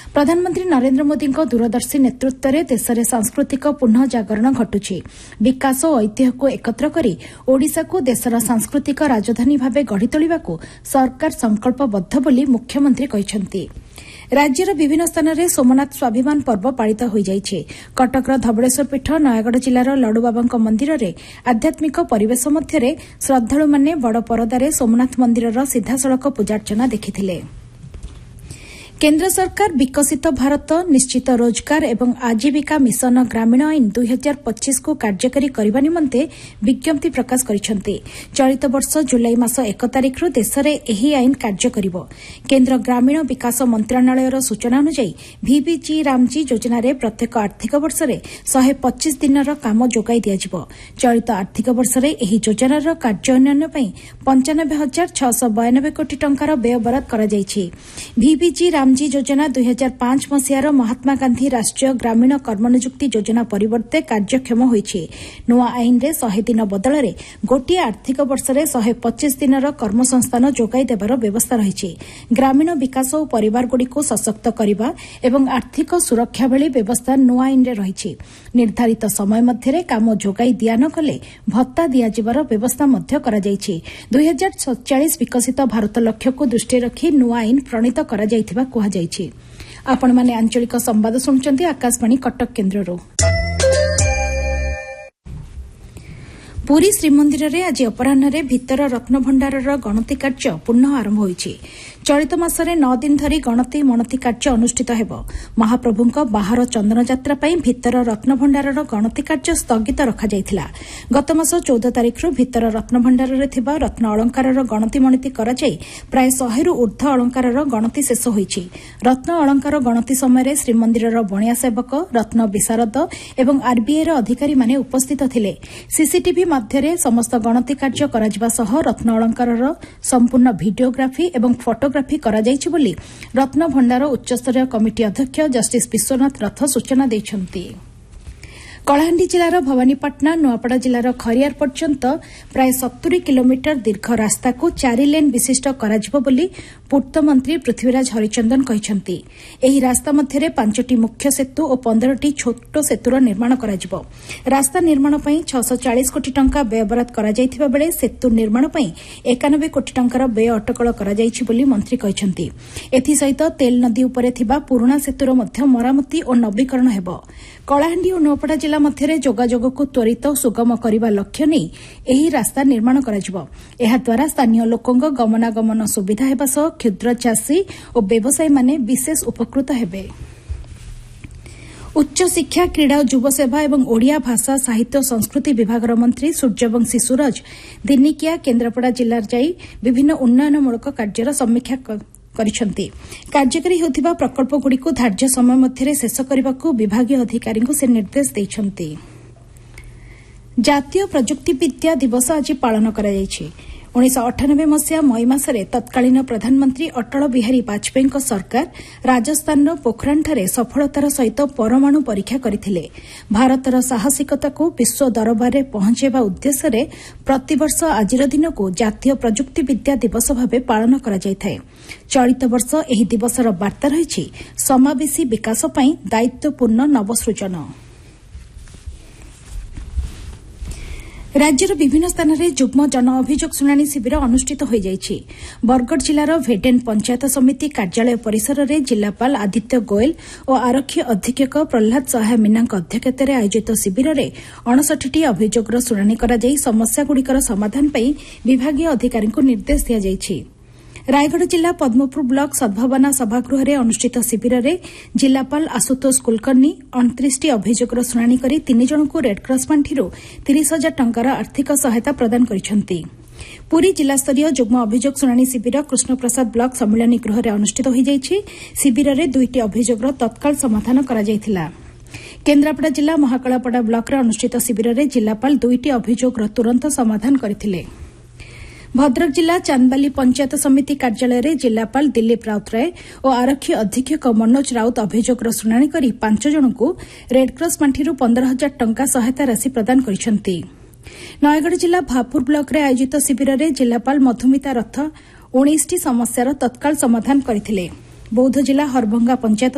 प्रधानमंत्री नरेन्द्र मोदी दूरदर्शी नेतृत्व में देश में सांस्कृतिक पुनः जागरण घटुछि। विकास और ऐतिह्य को एकत्र करी ओडिशा को देशर सांस्कृतिक राजधानी भाव गढ़ी तोलिबाकू सरकार संकल्पबद्ध बोली मुख्यमंत्री कहिसेंति। राज्यर विभिन्न स्थान में सोमनाथ स्वाभिमान पर्व पालित हो जाइछे। कटकर धबलेश्वर पीठ नयागढ़ जिलार लड्डूबाबा मंदिर में आध्यात्मिक परिवेश मध्य श्रद्धालु माने बड़ परदारे सोमनाथ मंदिर सीधासलख पूजार्चना देखिथिले। केन्द्र सरकार विकसित भारत निश्चित रोजगार एवं आजीविका मिशन ग्रामीण आईन 2025 को कार्यकारी करने निमंते विज्ञप्ति प्रकाश करिसेंति। चलित वर्ष जुलाई मास 1 तारिख देश में यह आईन कार्य करिवो। केन्द्र ग्रामीण विकास मंत्रालयर सूचना अनुसार VBG रामजी योजना रे प्रत्येक आर्थिक वर्ष में 125 दिनर काम जोगाई दियाजिवो। चलित आर्थिक वर्ष में यह योजनार कार्यान्वयन पई 95,692 कोटी टंकार व्यय बराद करा जायछि। VBG रामजी योजना 2005 मसीहार महात्मा गांधी राष्ट्रीय ग्रामीण कर्मनियुक्ति योजना परिवर्ते कार्यक्षम होइछि। नुआ आईन रे 100 दिन बदल में गोटे आर्थिक वर्ष में 125 दिनर कर्मसंस्थान जोगाई देवार व्यवस्था रही। ग्रामीण विकास और परिवारगुड़िक सशक्त करने एवं आर्थिक सुरक्षा भली व्यवस्था नुआ आईन रे रही। निर्धारित समय मध्य काम जोगाई दिया न कले भत्ता दियाजिबार व्यवस्था मध्य करा जायछि। 2047 विकसित भारत लक्ष्य को दृष्टि रखी नुआ आईन प्रणीत करा जायथिबा कुहा जायछि। आपण माने आंचलिक संवाद सुनुचंती आकाशवाणी कटक केन्द्ररो। पुरी श्रीमंदिर में आज अपराह भितर रत्न भंडारर गणति कार्य पुनः आरंभ होइछि। चलित मासरे 9 दिन धरी गणति मणति कार्य अनुष्ठित हेब। महाप्रभुंक बाहर चंदन यात्रा पई भितर रत्न भंडारर गणति कार्य स्थगित रखा जायथिला। गत मास 14 तारिख भितर रत्न भंडार थिबा रत्न अलंकारर गणति मणति करा जाय प्राय 100 रु ऊर्ध्व अलंकारर गणति शेष होइछि। रत्न अलंकार गणति समय श्रीमंदिरर बणिया सेवक रत्न विशारद एवं RBI अधिकारी माने उपस्थित थिले। सीसीटीवी माध्यमे समस्त गणति कार्य कराजिबा सह रत्न अलंकारर संपूर्ण भिडियोग्राफी एवं फोटोग्राफी करा जायछि बोली रत्न भंडार उच्चस्तरीय कमिटी अध्यक्ष जस्टिस विश्वनाथ रथ सूचना दैछन्ति। कलाहांडी जिलार भवानीपाटना नुआपड़ा जिलार खरियार पर्यंत प्राय 70 किलोमीटर दीर्घ रास्ता को 4 लेन विशिष्ट कराजिबो बोली पूर्त मंत्री पृथ्वीराज हरिचंदन कहिसेंति। एही रास्ता मध्यरे 5टी मुख्य सेतु और 15टी छोट सेतुर निर्माण कराजिबो। रास्ता निर्माण पई 640 कोटी टंका व्यय बराद करा जायथिबा बेले सेतु निर्माण पई 91 कोटी टंकार व्यय अटकल करा जायछि बोली मंत्री कहिसेंति। एथि सहित तेल नदी उपरे थिबा पुराना सेतुर मध्य मरामती और नवीकरण हेबो। कलाहांडी और नुआपड़ा जिला मध्य जोगाजोग को त्वरित और सुगम करने लक्ष्य नहीं यही रास्ता निर्माण करा। द्वारा स्थानीय लोकों गमनागमन सुविधा हेबा सह क्षुद्र चाषी और व्यवसायी माने विशेष उपकृत हेबे। उच्च शिक्षा क्रीड़ा और युव सेवा एवं ओडिया भाषा साहित्य और संस्कृति विभाग मंत्री सूर्यवंशी सूरज दिनिकिया केन्द्रापड़ा जिला जाई विभिन्न उन्नयनमूलक कार्यर समीक्षा करिसेंति। कार्यकारी हेउथिबा प्रकल्पगुड़िक धार्य समय मध्य शेष करने को विभागीय अधिकारी से निर्देश देइछन्ति। जातीय प्रजुक्ति विद्या दिवस आज पालन करा जायछि। 1998 मसीहा मई मासरे तत्कालीन प्रधानमंत्री अटल बिहारी वाजपेयी सरकार राजस्थान पोखरानठारे सफलतार सहित परमाणु परीक्षा करथिले। भारतर साहसिकता को विश्व दरबार में पहुंचाइबा उद्देश्य प्रतिवर्ष आजिर दिन को जातीय प्रजुक्ति विद्या दिवस भाव पालन करा जायଥାଏ। चलित वर्ष एही दिवसर वार्ता रही समावेशी विकास पई दायित्वपूर्ण नवसृजन। राज्यर विभिन्न स्थान में जुग्म जन अभियोग शुणाणी शिविर अनुष्ठित हो जाइछि। बरगढ़ जिलार भेडेन पंचायत समिति कार्यालय परिसर में जिलापाल आदित्य गोयल और आरक्षी अधीक्षक प्रहलाद सहाय मीना अध्यक्षतार आयोजित शिविर में 59टी अभियोगर शुणाणी करा जाई समस्यागुड़िकर समाधान पई विभागीय अधिकारी को निर्देश दिया जाइछि। रायगढ़ जिला पद्मपुर ब्लॉक सद्भावना सभागृह में अनुष्ठित शिविर में जिलापाल आशुतोष कुलकर्णी 29टी अभियोगर शुणाणी करी 3 जनकू रेडक्रॉस पांठिरू 30,000 टंकार आर्थिक सहायता प्रदान करिसेंति। पुरी जिलास्तरीय जुग्म अभियोग शुणाणी शिविर कृष्णप्रसाद ब्लॉक सम्मेलन गृह में अनुष्ठित हो जाइछि। शिविर में 2टी अभियोगर तत्काल समाधान करा जायथिला। केन्द्रापड़ा जिला महाकालापड़ा ब्लॉक में अनुष्ठित शिविर में जिलापाल 2टी अभियोगर तुरंत समाधान करथिले। भद्रक जिला चांदबाली पंचायत समिति कार्यालय में जिलापाल दिलीप राउतराय और आरक्षी अधीक्षक मनोज राउत अभियोगर शुणाणी करी 5 जनकू रेडक्रॉस पांठिरू 15,000 टंका सहायता राशि प्रदान करिसेंति। नयगढ़ जिला भापुर ब्लॉक में आयोजित शिविर में जिलापाल मधुमिता रथ 19टी समस्यार तत्काल समाधान करथिले। बौद्ध जिला हरभंगा पंचायत